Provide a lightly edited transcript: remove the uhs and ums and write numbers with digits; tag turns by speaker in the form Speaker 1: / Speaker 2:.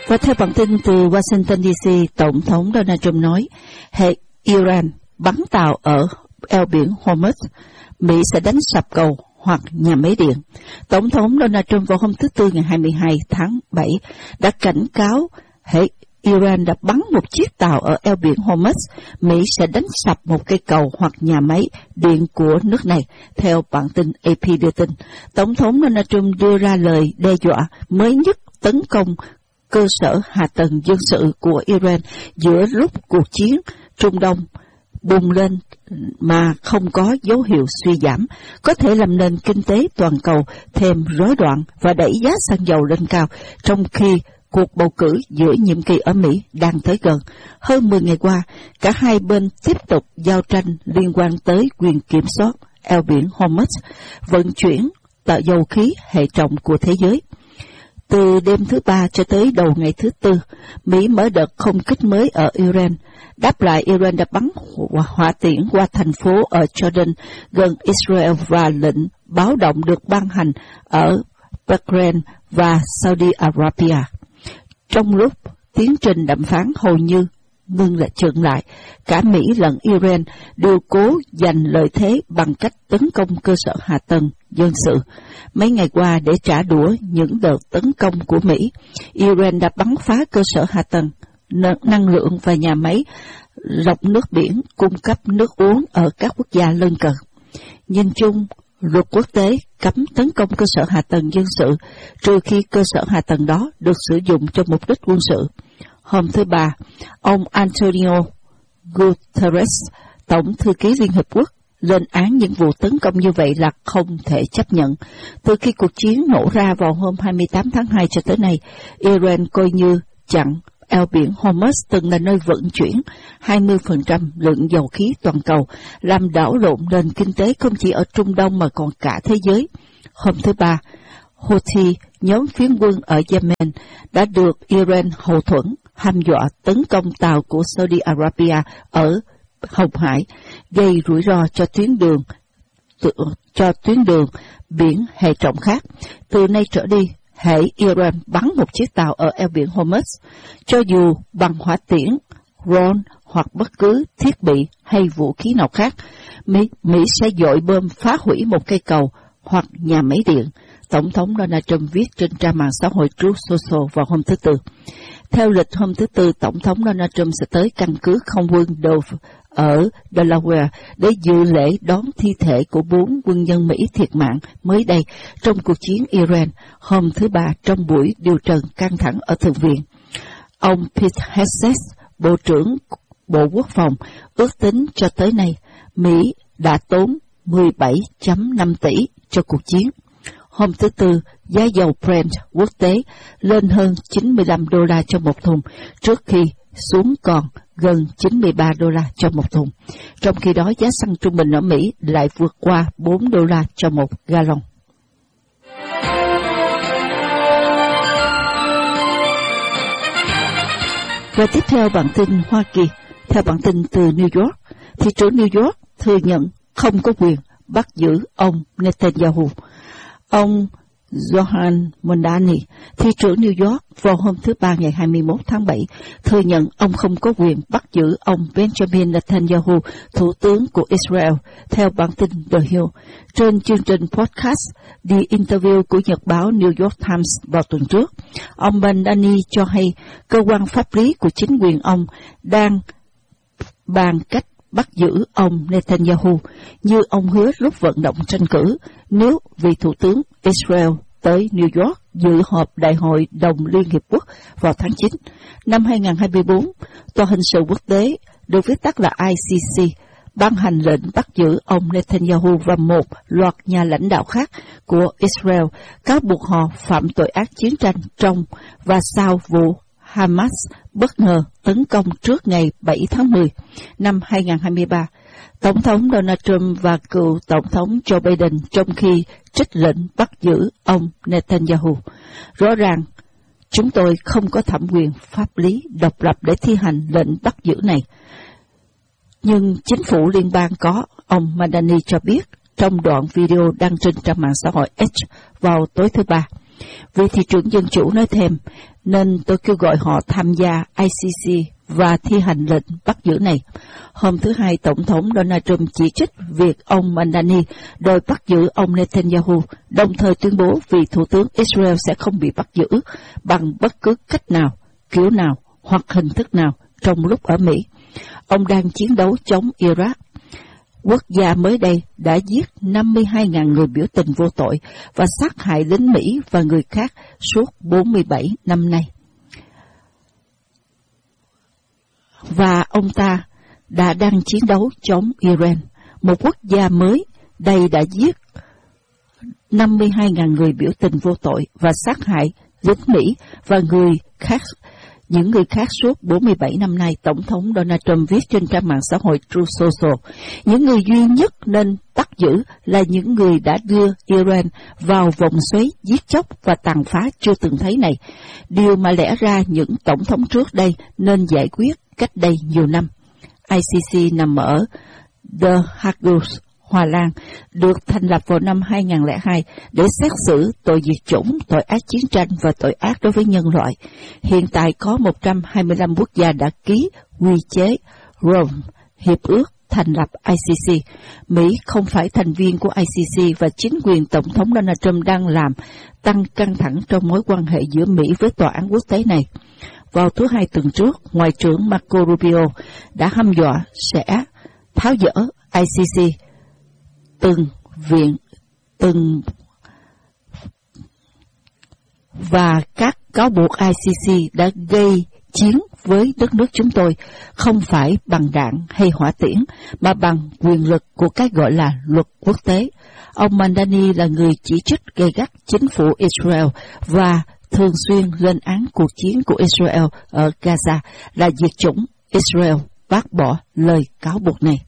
Speaker 1: Và theo bản tin từ Washington DC, Tổng thống Donald Trump nói, hệ Iran bắn tàu ở eo biển Hormuz, Mỹ sẽ đánh sập cầu hoặc nhà máy điện. Tổng thống Donald Trump vào hôm thứ Tư ngày 22 tháng 7 đã cảnh cáo hệ Iran đã bắn một chiếc tàu ở eo biển Hormuz, Mỹ sẽ đánh sập một cây cầu hoặc nhà máy điện của nước này, theo bản tin AP đưa tin. Tổng thống Donald Trump đưa ra lời đe dọa mới nhất tấn công cơ sở hạ tầng dân sự của Iran giữa lúc cuộc chiến Trung Đông bùng lên mà không có dấu hiệu suy giảm, có thể làm nền kinh tế toàn cầu thêm rối loạn và đẩy giá xăng dầu lên cao, trong khi cuộc bầu cử giữa nhiệm kỳ ở Mỹ đang tới gần. Hơn 10 ngày qua, cả hai bên tiếp tục giao tranh liên quan tới quyền kiểm soát eo biển Hormuz, vận chuyển dầu khí hệ trọng của thế giới. Từ đêm thứ Ba cho tới đầu ngày thứ Tư, Mỹ mở đợt không kích mới ở Iran. Đáp lại, Iran đã bắn hỏa tiễn qua thành phố ở Jordan gần Israel và lệnh báo động được ban hành ở Bahrain và Saudi Arabia. Trong lúc tiến trình đàm phán hầu như ngưng chững lại, cả Mỹ lẫn Iran đều cố giành lợi thế bằng cách tấn công cơ sở hạ tầng dân sự. Mấy ngày qua, để trả đũa những đợt tấn công của Mỹ, Iran đã bắn phá cơ sở hạ tầng năng lượng và nhà máy lọc nước biển cung cấp nước uống ở các quốc gia lân cận. Nhìn chung, luật quốc tế cấm tấn công cơ sở hạ tầng dân sự trừ khi cơ sở hạ tầng đó được sử dụng cho mục đích quân sự. Hôm thứ Ba, ông Antonio Guterres, Tổng thư ký Liên Hợp Quốc, lên án những vụ tấn công như vậy là không thể chấp nhận. Từ khi cuộc chiến nổ ra vào hôm 28 tháng 2 cho tới nay, Iran coi như chặn eo biển Hormuz từng là nơi vận chuyển 20% lượng dầu khí toàn cầu, làm đảo lộn nền kinh tế không chỉ ở Trung Đông mà còn cả thế giới. Hôm thứ Ba, Houthi, nhóm phiến quân ở Yemen, đã được Iran hậu thuẫn hăm dọa tấn công tàu của Saudi Arabia ở Hồng Hải, gây rủi ro cho tuyến đường biển hệ trọng khác. Từ nay trở đi, hễ Iran bắn một chiếc tàu ở eo biển Hormuz, cho dù bằng hỏa tiễn, drone hoặc bất cứ thiết bị hay vũ khí nào khác, Mỹ sẽ dội bom phá hủy một cây cầu hoặc nhà máy điện, Tổng thống Donald Trump viết trên trang mạng xã hội Truth Social vào hôm thứ Tư. Theo lịch hôm thứ Tư, Tổng thống Donald Trump sẽ tới căn cứ không quân Dove ở Delaware để dự lễ đón thi thể của 4 quân nhân Mỹ thiệt mạng mới đây trong cuộc chiến Iran hôm thứ Ba trong buổi điều trần căng thẳng ở Thượng viện. Ông Pete Hegseth, Bộ trưởng Bộ Quốc phòng, ước tính cho tới nay Mỹ đã tốn 17.5 tỷ cho cuộc chiến. Hôm thứ Tư, giá dầu Brent quốc tế lên hơn $95 cho một thùng, trước khi xuống còn gần $93 cho một thùng. Trong khi đó, giá xăng trung bình ở Mỹ lại vượt qua $4 cho một gallon. Và tiếp theo bản tin Hoa Kỳ. Theo bản tin từ New York, thị trưởng New York thừa nhận không có quyền bắt giữ ông Netanyahu. Ông Zohran Mamdani, thị trưởng New York, vào hôm thứ Ba ngày 21 tháng 7, thừa nhận ông không có quyền bắt giữ ông Benjamin Netanyahu, thủ tướng của Israel, theo bản tin The Hill. Trên chương trình podcast The Interview của nhật báo New York Times vào tuần trước, ông Mamdani cho hay cơ quan pháp lý của chính quyền ông đang bàn cách bắt giữ ông Netanyahu, như ông hứa lúc vận động tranh cử, nếu vị thủ tướng Israel tới New York dự họp Đại hội đồng Liên Hiệp Quốc vào tháng 9. Năm 2024, Tòa hình sự quốc tế, được viết tắt là ICC, ban hành lệnh bắt giữ ông Netanyahu và một loạt nhà lãnh đạo khác của Israel, cáo buộc họ phạm tội ác chiến tranh trong và sau vụ Hamas bất ngờ tấn công trước ngày 7 tháng 10 năm 2023. Tổng thống Donald Trump và cựu Tổng thống Joe Biden trong khi trích lệnh bắt giữ ông Netanyahu. Rõ ràng, chúng tôi không có thẩm quyền pháp lý độc lập để thi hành lệnh bắt giữ này. Nhưng chính phủ liên bang có, ông Mamdani cho biết trong đoạn video đăng trên trang mạng xã hội X vào tối thứ Ba. Vị thị trưởng Dân Chủ nói thêm, nên tôi kêu gọi họ tham gia ICC và thi hành lệnh bắt giữ này. Hôm thứ Hai, Tổng thống Donald Trump chỉ trích việc ông Mandani đòi bắt giữ ông Netanyahu, đồng thời tuyên bố vị Thủ tướng Israel sẽ không bị bắt giữ bằng bất cứ cách nào, kiểu nào hoặc hình thức nào trong lúc ở Mỹ. Ông đang chiến đấu chống Iraq. Quốc gia mới đây đã giết 52.000 người biểu tình vô tội và sát hại lính Mỹ và người khác suốt 47 năm nay. Và ông ta đang chiến đấu chống Iran, một quốc gia mới đây đã giết 52.000 người biểu tình vô tội và sát hại lính Mỹ và những người khác suốt 47 năm nay. Tổng thống Donald Trump viết trên trang mạng xã hội Truth Social, những người duy nhất nên bắt giữ là những người đã đưa Iran vào vòng xoáy giết chóc và tàn phá chưa từng thấy này, điều mà lẽ ra những tổng thống trước đây nên giải quyết cách đây nhiều năm. ICC nằm ở The Hague, Hoa Lan, được thành lập vào năm 2002 để xét xử tội diệt chủng, tội ác chiến tranh và tội ác đối với nhân loại. Hiện tại có 125 quốc gia đã ký quy chế Rome, hiệp ước thành lập ICC. Mỹ không phải thành viên của ICC và chính quyền Tổng thống Donald Trump đang làm tăng căng thẳng trong mối quan hệ giữa Mỹ với tòa án quốc tế này. Vào thứ Hai tuần trước, Ngoại trưởng Marco Rubio đã hăm dọa sẽ tháo dỡ ICC. Và các cáo buộc ICC đã gây chiến với đất nước chúng tôi, không phải bằng đạn hay hỏa tiễn, mà bằng quyền lực của cái gọi là luật quốc tế. Ông Mandani là người chỉ trích gay gắt chính phủ Israel và thường xuyên lên án cuộc chiến của Israel ở Gaza là diệt chủng. Israel bác bỏ lời cáo buộc này.